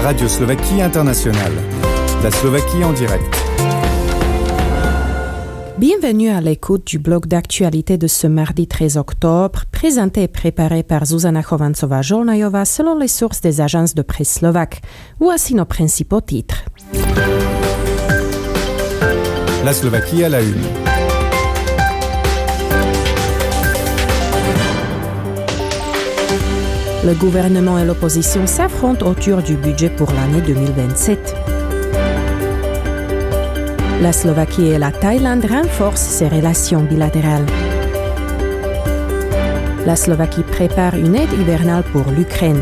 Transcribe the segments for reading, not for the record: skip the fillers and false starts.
Radio Slovaquie Internationale. La Slovaquie en direct. Bienvenue à l'écoute du blog d'actualité de ce mardi 13 octobre, présenté et préparé par Zuzana Chovancová-Žolnajová selon les sources des agences de presse slovaques. Voici nos principaux titres. La Slovaquie à la une. Le gouvernement et l'opposition s'affrontent autour du budget pour l'année 2027. La Slovaquie et la Thaïlande renforcent ses relations bilatérales. La Slovaquie prépare une aide hivernale pour l'Ukraine.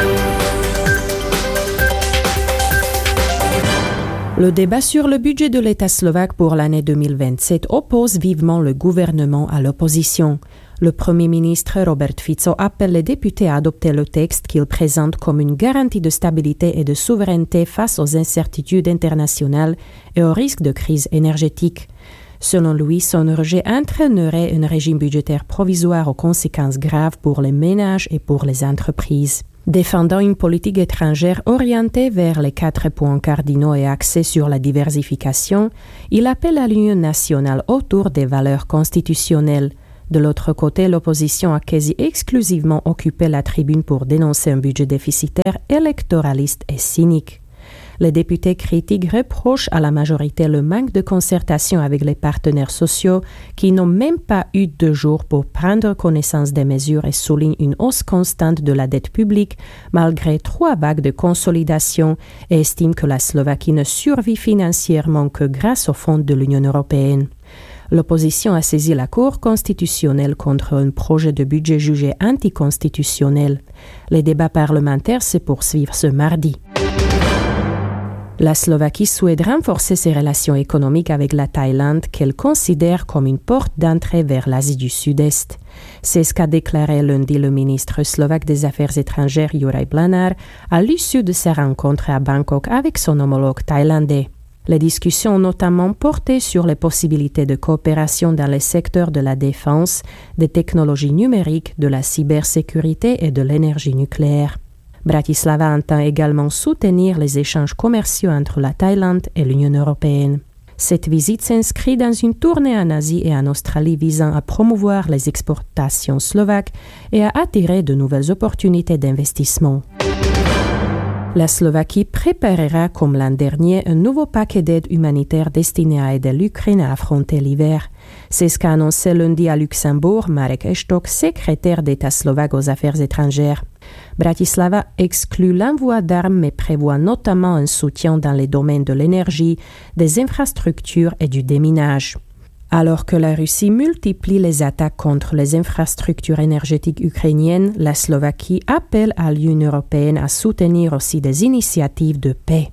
Le débat sur le budget de l'État slovaque pour l'année 2027 oppose vivement le gouvernement à l'opposition. Le Premier ministre Robert Fico appelle les députés à adopter le texte qu'il présente comme une garantie de stabilité et de souveraineté face aux incertitudes internationales et au risque de crise énergétique. Selon lui, son rejet entraînerait un régime budgétaire provisoire aux conséquences graves pour les ménages et pour les entreprises. Défendant une politique étrangère orientée vers les 4 points cardinaux et axée sur la diversification, il appelle à l'union nationale autour des valeurs constitutionnelles. De l'autre côté, l'opposition a quasi exclusivement occupé la tribune pour dénoncer un budget déficitaire, électoraliste et cynique. Les députés critiques reprochent à la majorité le manque de concertation avec les partenaires sociaux qui n'ont même pas eu 2 jours pour prendre connaissance des mesures et soulignent une hausse constante de la dette publique malgré 3 vagues de consolidation et estiment que la Slovaquie ne survit financièrement que grâce aux fonds de l'Union européenne. L'opposition a saisi la Cour constitutionnelle contre un projet de budget jugé anticonstitutionnel. Les débats parlementaires se poursuivent ce mardi. La Slovaquie souhaite renforcer ses relations économiques avec la Thaïlande qu'elle considère comme une porte d'entrée vers l'Asie du Sud-Est. C'est ce qu'a déclaré lundi le ministre slovaque des Affaires étrangères Juraj Blanár à l'issue de sa rencontre à Bangkok avec son homologue thaïlandais. Les discussions ont notamment porté sur les possibilités de coopération dans les secteurs de la défense, des technologies numériques, de la cybersécurité et de l'énergie nucléaire. Bratislava entend également soutenir les échanges commerciaux entre la Thaïlande et l'Union européenne. Cette visite s'inscrit dans une tournée en Asie et en Australie visant à promouvoir les exportations slovaques et à attirer de nouvelles opportunités d'investissement. La Slovaquie préparera, comme l'an dernier, un nouveau paquet d'aide humanitaire destiné à aider l'Ukraine à affronter l'hiver. C'est ce qu'a annoncé lundi à Luxembourg Marek Eštok, secrétaire d'État slovaque aux Affaires étrangères. Bratislava exclut l'envoi d'armes mais prévoit notamment un soutien dans les domaines de l'énergie, des infrastructures et du déminage. Alors que la Russie multiplie les attaques contre les infrastructures énergétiques ukrainiennes, la Slovaquie appelle à l'Union européenne à soutenir aussi des initiatives de paix.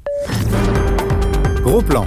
Gros plan.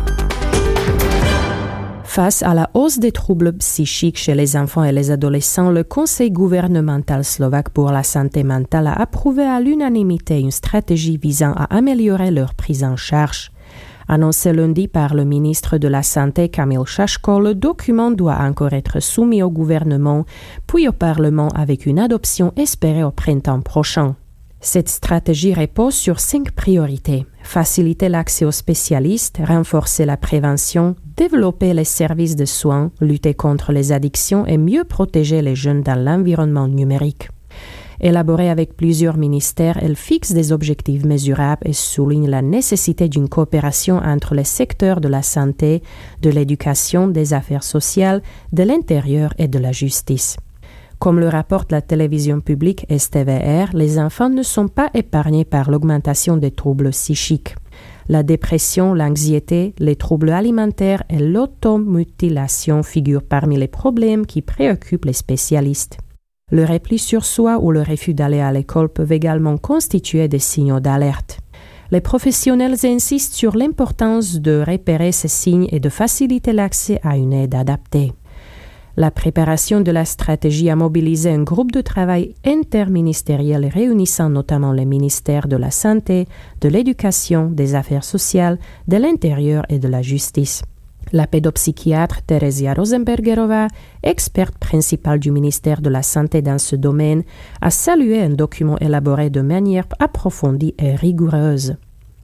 Face à la hausse des troubles psychiques chez les enfants et les adolescents, le Conseil gouvernemental slovaque pour la santé mentale a approuvé à l'unanimité une stratégie visant à améliorer leur prise en charge. Annoncé lundi par le ministre de la Santé Kamil Šaško, le document doit encore être soumis au gouvernement, puis au Parlement avec une adoption espérée au printemps prochain. Cette stratégie repose sur 5 priorités. Faciliter l'accès aux spécialistes, renforcer la prévention, développer les services de soins, lutter contre les addictions et mieux protéger les jeunes dans l'environnement numérique. Élaborée avec plusieurs ministères, elle fixe des objectifs mesurables et souligne la nécessité d'une coopération entre les secteurs de la santé, de l'éducation, des affaires sociales, de l'intérieur et de la justice. Comme le rapporte la télévision publique STVR, les enfants ne sont pas épargnés par l'augmentation des troubles psychiques. La dépression, l'anxiété, les troubles alimentaires et l'automutilation figurent parmi les problèmes qui préoccupent les spécialistes. Le repli sur soi ou le refus d'aller à l'école peuvent également constituer des signaux d'alerte. Les professionnels insistent sur l'importance de repérer ces signes et de faciliter l'accès à une aide adaptée. La préparation de la stratégie a mobilisé un groupe de travail interministériel réunissant notamment les ministères de la Santé, de l'Éducation, des Affaires sociales, de l'Intérieur et de la Justice. La pédopsychiatre Terezia Rosenbergerová, experte principale du ministère de la Santé dans ce domaine, a salué un document élaboré de manière approfondie et rigoureuse.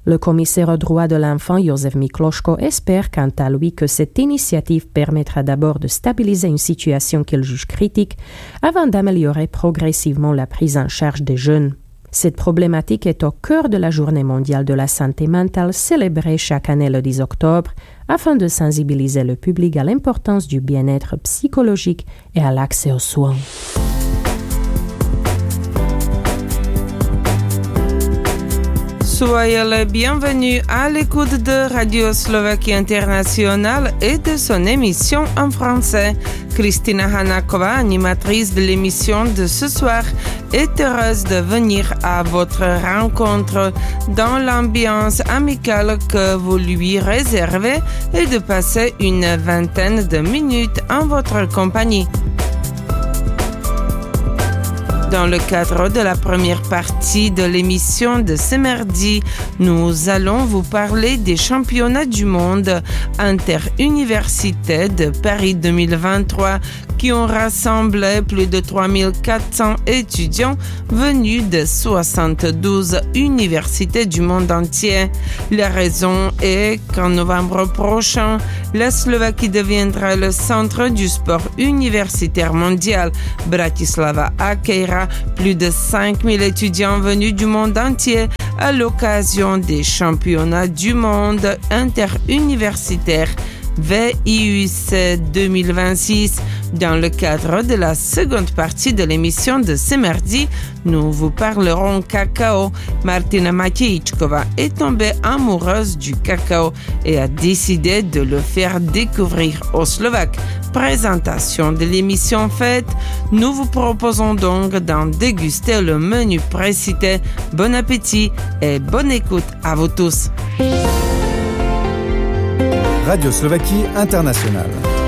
Le commissaire aux droits de l'enfant, Jozef Mikloško, espère quant à lui que cette initiative permettra d'abord de stabiliser une situation qu'il juge critique avant d'améliorer progressivement la prise en charge des jeunes. Cette problématique est au cœur de la Journée mondiale de la santé mentale célébrée chaque année le 10 octobre afin de sensibiliser le public à l'importance du bien-être psychologique et à l'accès aux soins. Soyez les bienvenus à l'écoute de Radio Slovaquie Internationale et de son émission en français. Kristina Hanakova, animatrice de l'émission de ce soir, est heureuse de venir à votre rencontre dans l'ambiance amicale que vous lui réservez et de passer une vingtaine de minutes en votre compagnie. Dans le cadre de la première partie de l'émission de ce mardi, nous allons vous parler des championnats du monde interuniversités de Paris 2023 qui ont rassemblé plus de 3400 étudiants venus de 72 universités du monde entier. La raison est qu'en novembre prochain, la Slovaquie deviendra le centre du sport universitaire mondial. Bratislava accueillera plus de 5000 étudiants venus du monde entier à l'occasion des championnats du monde interuniversitaires VIUC 2026. Dans le cadre de la seconde partie de l'émission de ce mardi, nous vous parlerons cacao. Martina Matejčková est tombée amoureuse du cacao et a décidé de le faire découvrir aux Slovaques. Présentation de l'émission faite, nous vous proposons donc d'en déguster le menu précité. Bon appétit et bonne écoute à vous tous. Radio Slovaquie Internationale.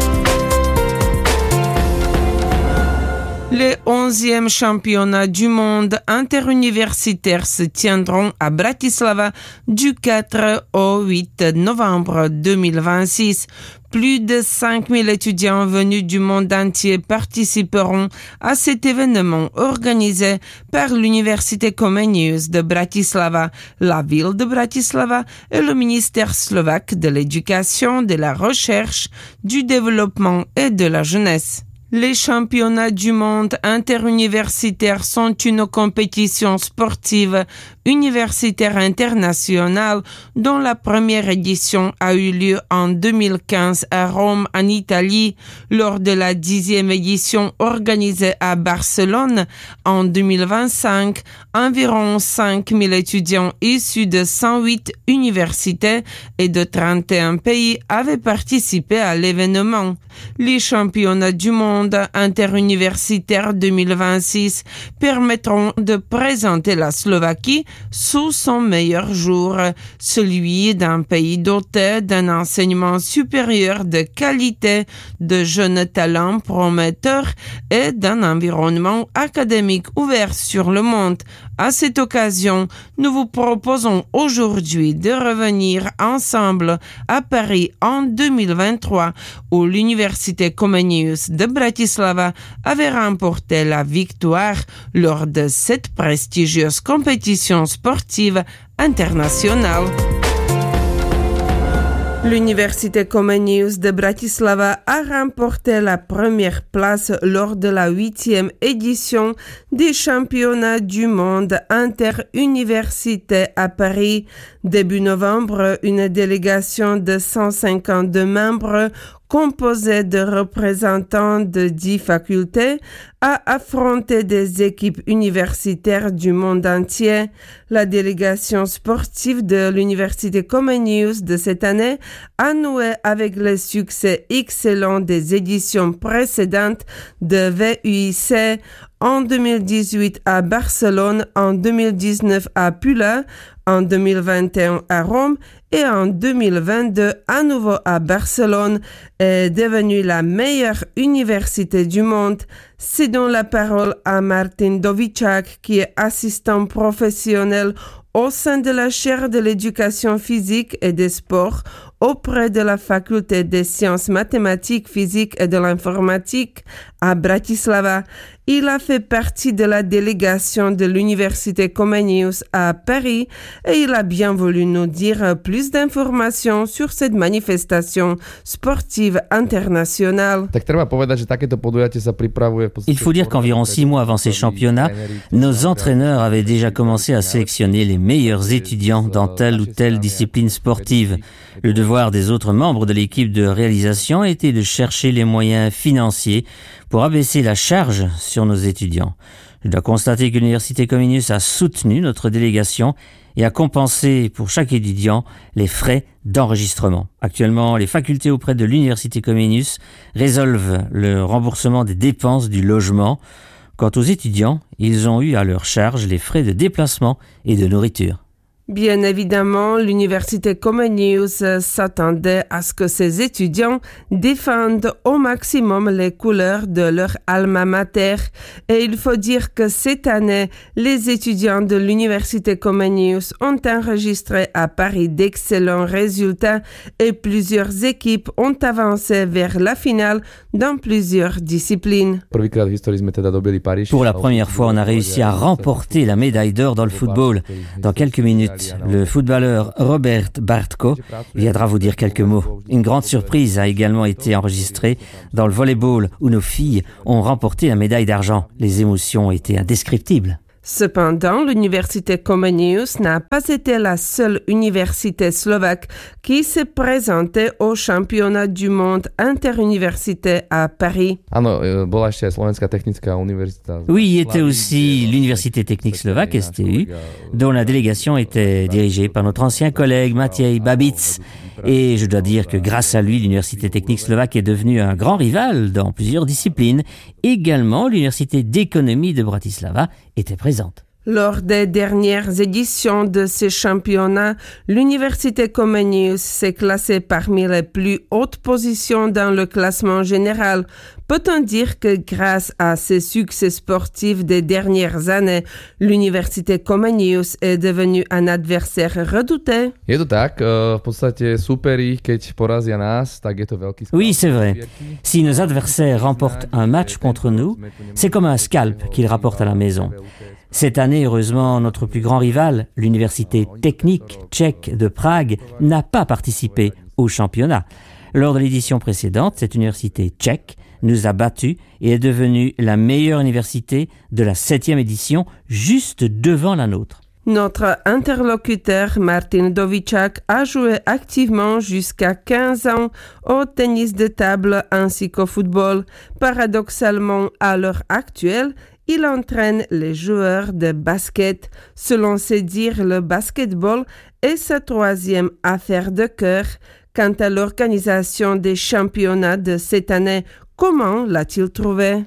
Les 11e championnats du monde interuniversitaires se tiendront à Bratislava du 4 au 8 novembre 2026. Plus de 5000 étudiants venus du monde entier participeront à cet événement organisé par l'Université Comenius de Bratislava, la ville de Bratislava et le ministère slovaque de l'Éducation, de la Recherche, du Développement et de la Jeunesse. Les championnats du monde interuniversitaires sont une compétition sportive universitaire internationale dont la première édition a eu lieu en 2015 à Rome, en Italie. Lors de la 10e édition organisée à Barcelone en 2025, environ 5000 étudiants issus de 108 universités et de 31 pays avaient participé à l'événement. Les championnats du monde interuniversitaire 2026 permettront de présenter la Slovaquie sous son meilleur jour, celui d'un pays doté d'un enseignement supérieur de qualité, de jeunes talents prometteurs et d'un environnement académique ouvert sur le monde. À cette occasion, nous vous proposons aujourd'hui de revenir ensemble à Paris en 2023, où l'Université Comenius de Bratislava avait remporté la victoire lors de cette prestigieuse compétition sportive internationale. L'Université Comenius de Bratislava a remporté la première place lors de la 8e édition des championnats du monde interuniversités à Paris. Début novembre, une délégation de 152 membres composée de représentants de 10 facultés, a affronté des équipes universitaires du monde entier. La délégation sportive de l'Université Comenius de cette année a noué avec le succès excellent des éditions précédentes de VUIC en 2018 à Barcelone, en 2019 à Pula, en 2021 à Rome et en 2022 à nouveau à Barcelone, est devenue la meilleure université du monde. Cédons la parole à Martin Dovicak, qui est assistant professionnel au sein de la chaire de l'éducation physique et des sports auprès de la faculté des sciences mathématiques, physiques et de l'informatique à Bratislava. Il a fait partie de la délégation de l'Université Comenius à Paris et il a bien voulu nous dire plus d'informations sur cette manifestation sportive internationale. Il faut dire qu'environ 6 mois avant ces championnats, nos entraîneurs avaient déjà commencé à sélectionner les meilleurs étudiants dans telle ou telle discipline sportive. Le devoir des autres membres de l'équipe de réalisation était de chercher les moyens financiers pour abaisser la charge sur nos étudiants. Je dois constater que l'Université Comenius a soutenu notre délégation et a compensé pour chaque étudiant les frais d'enregistrement. Actuellement, les facultés auprès de l'Université Comenius résolvent le remboursement des dépenses du logement. Quant aux étudiants, ils ont eu à leur charge les frais de déplacement et de nourriture. Bien évidemment, l'Université Comenius s'attendait à ce que ses étudiants défendent au maximum les couleurs de leur alma mater. Et il faut dire que cette année, les étudiants de l'Université Comenius ont enregistré à Paris d'excellents résultats et plusieurs équipes ont avancé vers la finale dans plusieurs disciplines. Pour la première fois, on a réussi à remporter la médaille d'or dans le football. Dans quelques minutes, le footballeur Robert Bartko viendra vous dire quelques mots. Une grande surprise a également été enregistrée dans le volleyball où nos filles ont remporté la médaille d'argent. Les émotions ont été indescriptibles. Cependant, l'Université Comenius n'a pas été la seule université slovaque qui s'est présentée au championnat du monde interuniversité à Paris. Oui, il y était aussi l'Université technique slovaque, STU, dont la délégation était dirigée par notre ancien collègue Matěj Babic. Et je dois dire que grâce à lui, l'Université technique slovaque est devenue un grand rival dans plusieurs disciplines. Également, l'Université d'économie de Bratislava était présente. Lors des dernières éditions de ces championnats, l'Université Comenius s'est classée parmi les plus hautes positions dans le classement général. Peut-on dire que grâce à ses succès sportifs des dernières années, l'Université Comenius est devenue un adversaire redouté? Oui, c'est vrai. Si nos adversaires remportent un match contre nous, c'est comme un scalp qu'ils rapportent à la maison. Cette année, heureusement, notre plus grand rival, l'Université technique tchèque de Prague, n'a pas participé au championnat. Lors de l'édition précédente, cette université tchèque nous a battus et est devenue la meilleure université de la 7e édition, juste devant la nôtre. Notre interlocuteur Martin Dovicak a joué activement jusqu'à 15 ans au tennis de table ainsi qu'au football. Paradoxalement, à l'heure actuelle, il entraîne les joueurs de basket. Selon ses dires, le basketball est sa 3e affaire de cœur. Quant à l'organisation des championnats de cette année, comment l'a-t-il trouvé?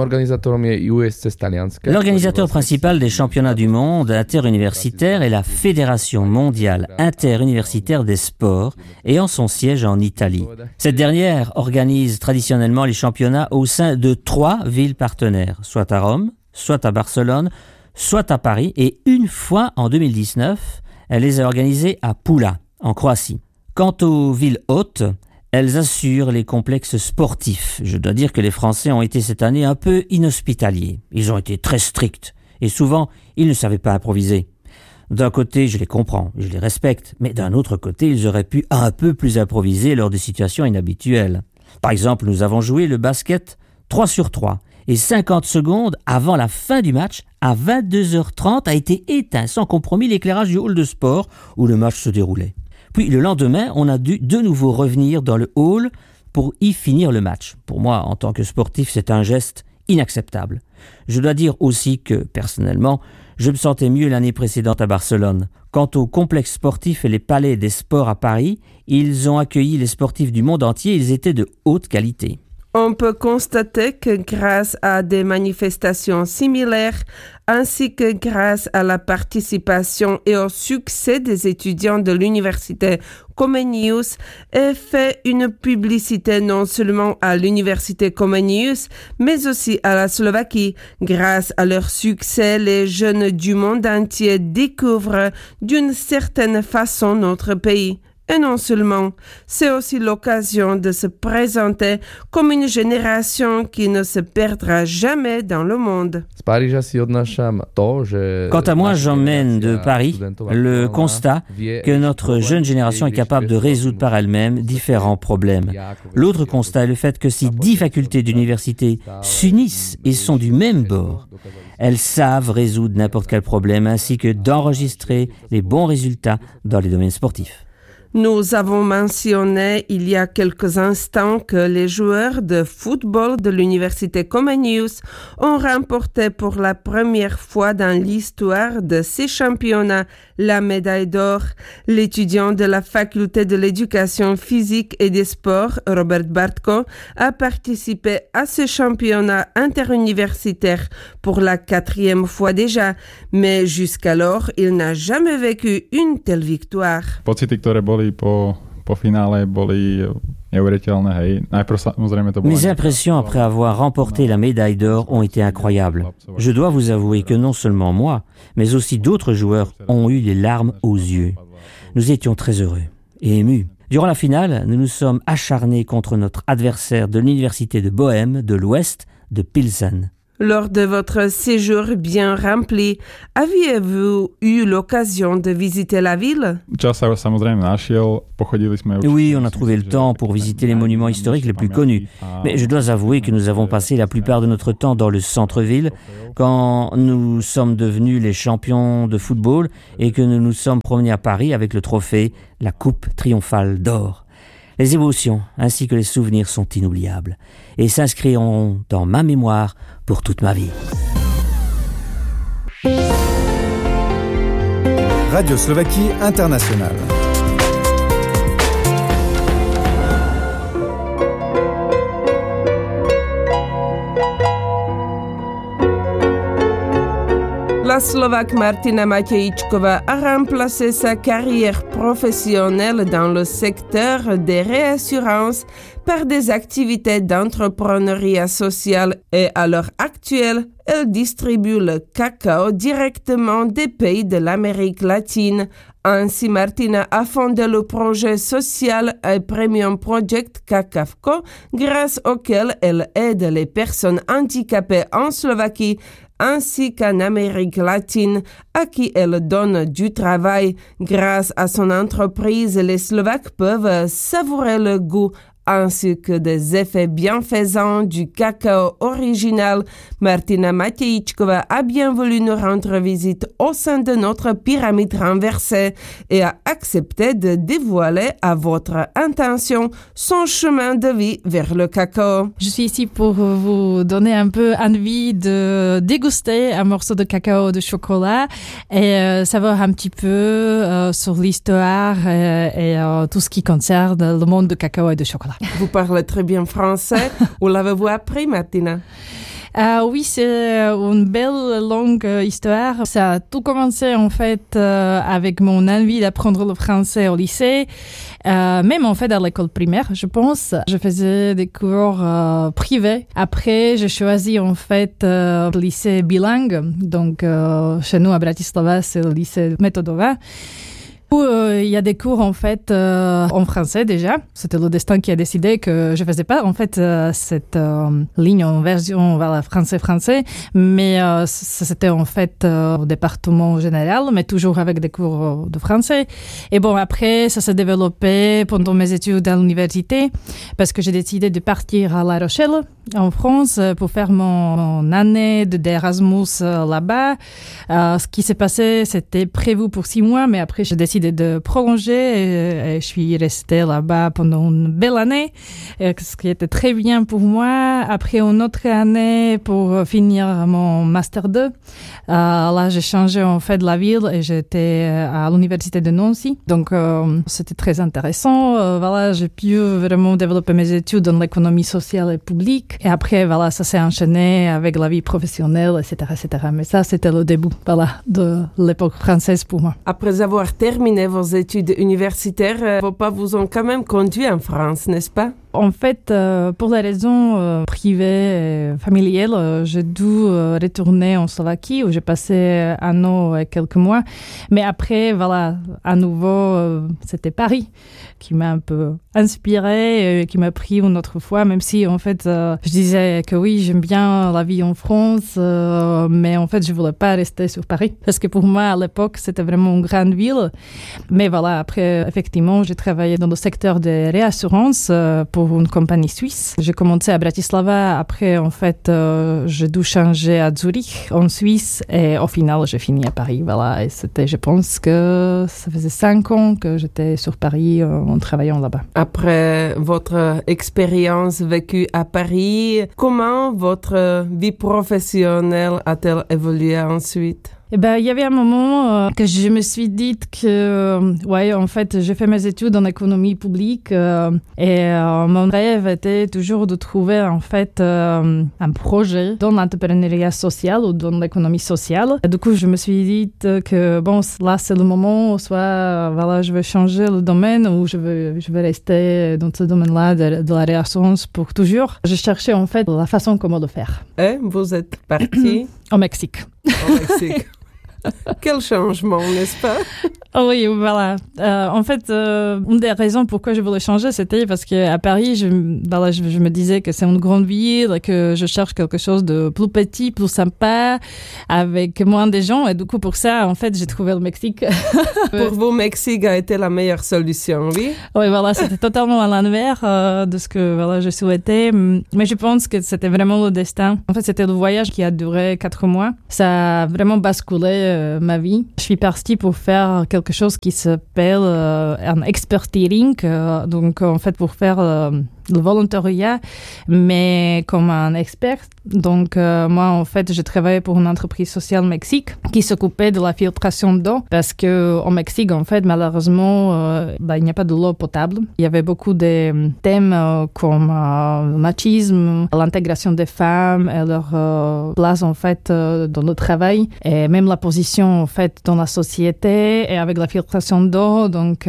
L'organisateur principal des championnats du monde interuniversitaires est la Fédération mondiale interuniversitaire des sports, ayant son siège en Italie. Cette dernière organise traditionnellement les championnats au sein de 3 villes partenaires, soit à Rome, soit à Barcelone, soit à Paris, et une fois en 2019, elle les a organisés à Pula, en Croatie. Quant aux villes hôtes, elles assurent les complexes sportifs. Je dois dire que les Français ont été cette année un peu inhospitaliers. Ils ont été très stricts et souvent, ils ne savaient pas improviser. D'un côté, je les comprends, je les respecte, mais d'un autre côté, ils auraient pu un peu plus improviser lors de situations inhabituelles. Par exemple, nous avons joué le basket 3 sur 3 et 50 secondes avant la fin du match, à 22h30, a été éteint sans compromis l'éclairage du hall de sport où le match se déroulait. Puis le lendemain, on a dû de nouveau revenir dans le hall pour y finir le match. Pour moi, en tant que sportif, c'est un geste inacceptable. Je dois dire aussi que, personnellement, je me sentais mieux l'année précédente à Barcelone. Quant au complexe sportif et les palais des sports à Paris, ils ont accueilli les sportifs du monde entier, ils étaient de haute qualité. On peut constater que grâce à des manifestations similaires, ainsi que grâce à la participation et au succès des étudiants de l'université Comenius, est fait une publicité non seulement à l'université Comenius, mais aussi à la Slovaquie. Grâce à leur succès, les jeunes du monde entier découvrent d'une certaine façon notre pays. Et non seulement, c'est aussi l'occasion de se présenter comme une génération qui ne se perdra jamais dans le monde. Quant à moi, j'emmène de Paris le constat que notre jeune génération est capable de résoudre par elle-même différents problèmes. L'autre constat est le fait que si 10 facultés d'université s'unissent et sont du même bord, elles savent résoudre n'importe quel problème ainsi que d'enregistrer les bons résultats dans les domaines sportifs. Nous avons mentionné il y a quelques instants que les joueurs de football de l'université Comenius ont remporté pour la première fois dans l'histoire de ces championnats la médaille d'or. L'étudiant de la faculté de l'éducation physique et des sports, Robert Bartko, a participé à ce championnat interuniversitaire pour la 4e fois déjà, mais jusqu'alors, il n'a jamais vécu une telle victoire. Mes impressions après avoir remporté la médaille d'or ont été incroyables. Je dois vous avouer que non seulement moi, mais aussi d'autres joueurs ont eu les larmes aux yeux. Nous étions très heureux et émus. Durant la finale, nous nous sommes acharnés contre notre adversaire de l'université de Bohême de l'Ouest, de Pilsen. Lors de votre séjour bien rempli, aviez-vous eu l'occasion de visiter la ville? Oui, on a trouvé le temps pour visiter les monuments historiques les plus connus. Mais je dois avouer que nous avons passé la plupart de notre temps dans le centre-ville quand nous sommes devenus les champions de football et que nous nous sommes promenés à Paris avec le trophée, la Coupe triomphale d'or. Les émotions ainsi que les souvenirs sont inoubliables et s'inscriront dans ma mémoire pour toute ma vie. Radio Slovaquie Internationale. La Slovaque Martina Matejčková a remplacé sa carrière professionnelle dans le secteur des réassurances par des activités d'entrepreneuriat social et à l'heure actuelle, elle distribue le cacao directement des pays de l'Amérique latine. Ainsi, Martina a fondé le projet social et premium project Kakavko, grâce auquel elle aide les personnes handicapées en Slovaquie ainsi qu'en Amérique latine, à qui elle donne du travail. Grâce à son entreprise, les Slovaques peuvent savourer le goût ainsi que des effets bienfaisants du cacao original. Martina Matejčková a bien voulu nous rendre visite au sein de notre pyramide renversée et a accepté de dévoiler à votre intention son chemin de vie vers le cacao. Je suis ici pour vous donner un peu envie de déguster un morceau de cacao de chocolat et savoir un petit peu sur l'histoire et tout ce qui concerne le monde du cacao et du chocolat. Vous parlez très bien français. Où l'avez-vous appris, Martina? Oui, c'est une belle longue histoire. Ça a tout commencé en fait avec mon envie d'apprendre le français au lycée, même en fait à l'école primaire, je pense. Je faisais des cours privés. Après, j'ai choisi en fait le lycée bilingue. Donc, chez nous à Bratislava, c'est le lycée Metodova. Où il y a des cours en fait en français déjà. C'était le destin qui a décidé que je faisais pas en fait cette ligne en version voilà français, mais c'était en fait au département général, mais toujours avec des cours de français. Et bon après ça s'est développé pendant mes études à l'université parce que j'ai décidé de partir à La Rochelle en France pour faire mon année d'Erasmus là-bas. Ce qui s'est passé, c'était prévu pour 6 mois, mais après j'ai décidé décidé de prolonger et je suis restée là-bas pendant une belle année, ce qui était très bien pour moi. Après une autre année pour finir mon Master 2, là j'ai changé en fait de la ville et j'étais à l'université de Nancy. Donc c'était très intéressant. Voilà, j'ai pu vraiment développer mes études dans l'économie sociale et publique. Et après, voilà, ça s'est enchaîné avec la vie professionnelle, etc., etc. Mais ça, c'était le début, voilà, de l'époque française pour moi. Après avoir terminé vos études universitaires, vos parents vous ont quand même conduit en France, n'est-ce pas? En fait, pour des raisons privées et familiales, j'ai dû retourner en Slovaquie où j'ai passé un an et quelques mois. Mais après, voilà, à nouveau, c'était Paris qui m'a un peu inspirée, qui m'a pris une autre fois, même si en fait, je disais que oui, j'aime bien la vie en France, mais en fait, je voulais pas rester sur Paris parce que pour moi, à l'époque, c'était vraiment une grande ville. Mais voilà, après, effectivement, j'ai travaillé dans le secteur des réassurances pour une compagnie suisse. J'ai commencé à Bratislava. Après, en fait, j'ai dû changer à Zurich, en Suisse. Et au final, j'ai fini à Paris. Voilà. Et c'était, je pense que ça faisait 5 ans que j'étais sur Paris en travaillant là-bas. Après votre expérience vécue à Paris, comment votre vie professionnelle a-t-elle évolué ensuite? Eh ben, il y avait un moment que je me suis dit que, ouais, en fait, j'ai fait mes études en économie publique et mon rêve était toujours de trouver, en fait, un projet dans l'entrepreneuriat social ou dans l'économie sociale. Et du coup, je me suis dit que, bon, là, c'est le moment, soit, voilà, je vais changer le domaine ou je vais rester dans ce domaine-là de la réassurance pour toujours. Je cherchais, en fait, la façon comment le faire. Et vous êtes parti? Au Mexique. Au Mexique. Quel changement, n'est-ce pas? Oui, voilà. En fait, une des raisons pourquoi je voulais changer, c'était parce qu'à Paris, je me disais que c'est une grande ville, que je cherche quelque chose de plus petit, plus sympa, avec moins de gens. Et du coup, pour ça, en fait, j'ai trouvé le Mexique. Pour vous, Mexique a été la meilleure solution, oui? Oui, voilà, c'était totalement à l'envers de ce que voilà, je souhaitais. Mais je pense que c'était vraiment le destin. En fait, c'était le voyage qui a duré 4 mois. Ça a vraiment basculé ma vie. Je suis partie pour faire quelque chose qui s'appelle un expertise, donc en fait pour faire le volontariat, mais comme un expert. Donc moi en fait je travaillais pour une entreprise sociale au Mexique qui s'occupait de la filtration d'eau parce que au Mexique en fait malheureusement il n'y a pas de l'eau potable. Il y avait beaucoup de thèmes comme le machisme, l'intégration des femmes et leur place en fait dans le travail et même la position en fait dans la société et avec la filtration d'eau. Donc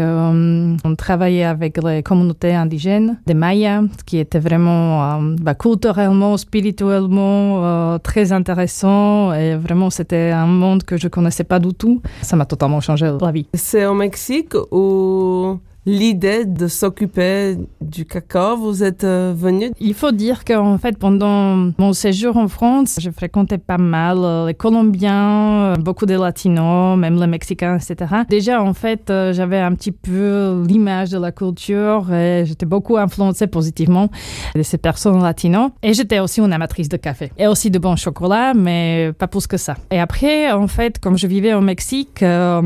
on travaillait avec les communautés indigènes des Mayas qui était vraiment culturellement, spirituellement très intéressant et vraiment c'était un monde que je connaissais pas du tout. Ça m'a totalement changé la vie. C'est au Mexique où l'idée de s'occuper du cacao, vous êtes venu? Il faut dire qu'en fait, pendant mon séjour en France, je fréquentais pas mal les Colombiens, beaucoup de Latinos, même les Mexicains, etc. Déjà, en fait, j'avais un petit peu l'image de la culture et j'étais beaucoup influencée positivement de ces personnes latinos. Et j'étais aussi une amatrice de café et aussi de bon chocolat, mais pas plus que ça. Et après, en fait, comme je vivais au Mexique,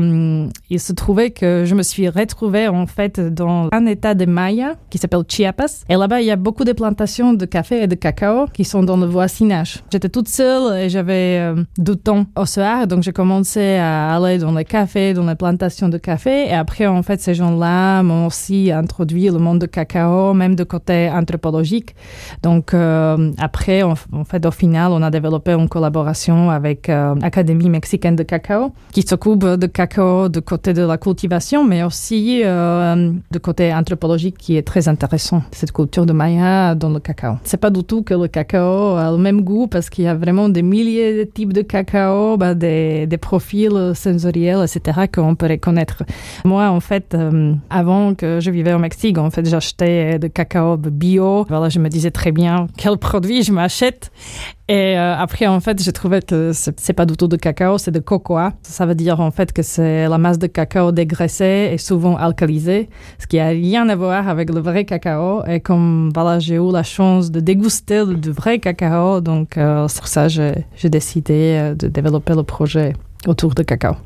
il se trouvait que je me suis retrouvée, en fait, dans un état de Maya qui s'appelle Chiapas. Et là-bas, il y a beaucoup de plantations de café et de cacao qui sont dans le voisinage. J'étais toute seule et j'avais du temps au soir. Donc, j'ai commencé à aller dans les cafés, dans les plantations de café. Et après, en fait, ces gens-là m'ont aussi introduit le monde de cacao, même de côté anthropologique. Donc, après, en fait, au final, on a développé une collaboration avec l'Académie mexicaine de cacao qui s'occupe de cacao de côté de la cultivation, mais aussi de côté anthropologique qui est très intéressant, cette culture de Maya dans le cacao. C'est pas du tout que le cacao a le même goût parce qu'il y a vraiment des milliers de types de cacao, des profils sensoriels, etc. qu'on peut reconnaître. Moi, en fait, avant que je vivais au Mexique, en fait, j'achetais du cacao bio. Voilà, je me disais très bien quel produit je m'achète. Et après, en fait, j'ai trouvé que c'est pas du tout de cacao, c'est de cocoa. Ça veut dire, en fait, que c'est la masse de cacao dégraissée et souvent alcalisée, ce qui a rien à voir avec le vrai cacao. Et comme, voilà, j'ai eu la chance de déguster du vrai cacao, donc c'est pour ça que j'ai décidé de développer le projet autour de cacao.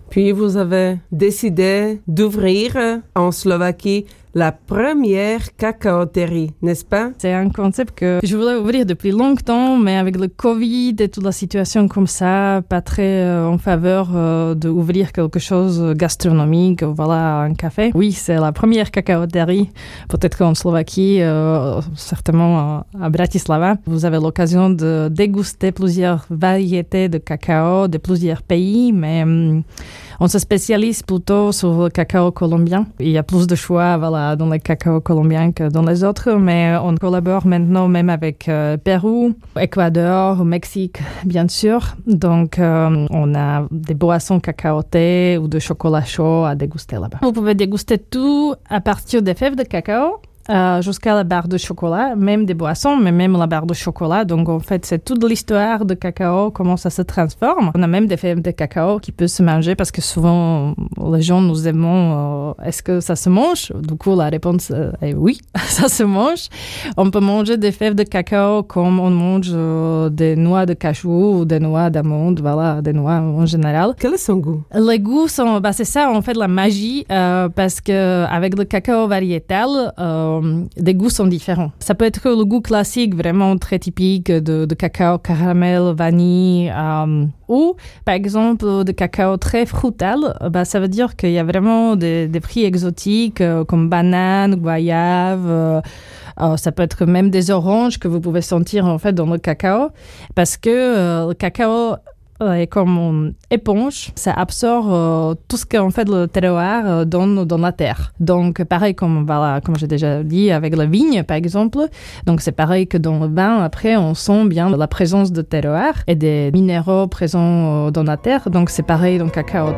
Puis vous avez décidé d'ouvrir en Slovaquie la première cacaoterie, n'est-ce pas? C'est un concept que je voulais ouvrir depuis longtemps, mais avec le Covid et toute la situation comme ça, pas très en faveur d'ouvrir quelque chose gastronomique, voilà, un café. Oui, c'est la première cacaoterie, peut-être qu'en Slovaquie, certainement à Bratislava. Vous avez l'occasion de déguster plusieurs variétés de cacao de plusieurs pays, mais on se spécialise plutôt sur le cacao colombien. Il y a plus de choix, voilà, dans le cacao colombien que dans les autres, mais on collabore maintenant même avec Pérou, Équateur, Mexique, bien sûr. Donc, on a des boissons cacaotées ou de chocolat chaud à déguster là-bas. Vous pouvez déguster tout à partir des fèves de cacao. Jusqu'à la barre de chocolat, même des boissons, mais même la barre de chocolat. Donc, en fait, c'est toute l'histoire de cacao, comment ça se transforme. On a même des fèves de cacao qui peuvent se manger parce que souvent, les gens nous demandent est-ce que ça se mange? Du coup, la réponse est oui, ça se mange. On peut manger des fèves de cacao comme on mange des noix de cachou ou des noix d'amande, voilà, des noix en général. Quel est son goût? Les goûts sont, c'est ça, en fait, la magie, parce que avec le cacao variétal, des goûts sont différents. Ça peut être le goût classique, vraiment très typique de cacao, caramel, vanille, ou par exemple de cacao très frutal. Ça veut dire qu'il y a vraiment des fruits exotiques comme banane, goyave. Ça peut être même des oranges que vous pouvez sentir en fait dans le cacao, parce que le cacao est comme une éponge, ça absorbe tout ce qu'en fait le terroir donne dans la terre. Donc pareil comme j'ai déjà dit avec la vigne par exemple, donc c'est pareil que dans le vin, après on sent bien la présence de terroir et des minéraux présents dans la terre, donc c'est pareil dans le cacao.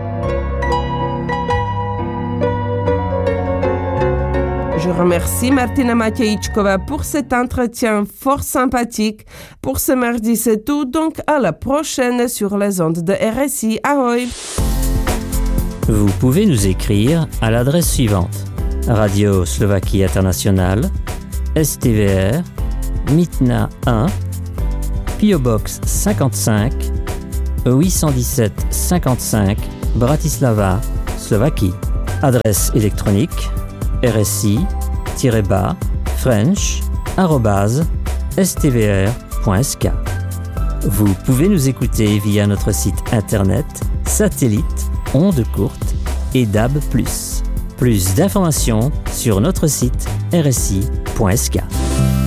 Je remercie Martina Matejčková pour cet entretien fort sympathique. Pour ce mardi, c'est tout. Donc, à la prochaine sur les ondes de RSI. Ahoj! Vous pouvez nous écrire à l'adresse suivante: Radio Slovaquie Internationale, STVR, Mytna 1, PO Box 55, 817 55, Bratislava, Slovaquie. Adresse électronique rsi-french@stvr.sk. Vous pouvez nous écouter via notre site internet, satellite, ondes courtes et DAB+. Plus d'informations sur notre site rsi.sk.